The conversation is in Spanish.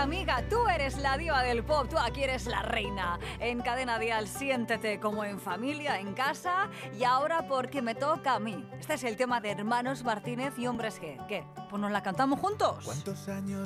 amiga, tú eres la diva del pop, tú aquí eres la reina. En Cadena Dial, siéntete como en familia, en casa. Y ahora porque me toca a mí. Este es el tema de Hermanos Martínez y Hombres G. ¿Qué? Pues nos la cantamos juntos. ¿Cuántos años